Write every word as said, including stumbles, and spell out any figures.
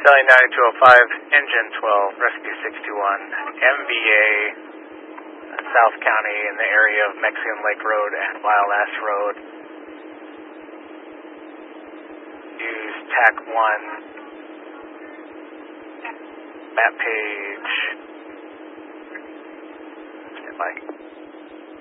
Delhi ninety-two oh five, engine twelve, rescue sixty-one, M V A, South County in the area of Mexican Lake Road and Wild Ass Road. Use T A C one, map page. Stand by.